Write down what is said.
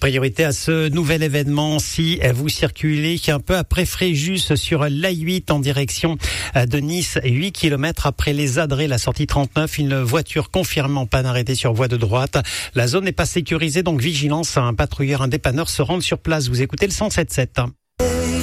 Priorité à ce nouvel événement si vous circulez un peu après Fréjus sur l'A8 en direction de Nice, 8 km après les Adrets, la sortie 39. Une voiture confirmée en panne arrêtée sur voie de droite. La zone n'est pas sécurisée, donc vigilance. Un patrouilleur, un dépanneur se rend sur place. Vous écoutez le 107.7.